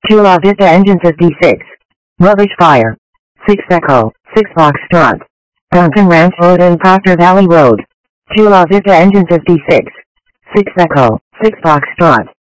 Chula Vista Engine 56. Rubbish Fire. 6 Echo. 6 Foxtrot. Duncan Ranch Road and Proctor Valley Road. Chula Vista Engine 56. 6 Echo. 6 Foxtrot.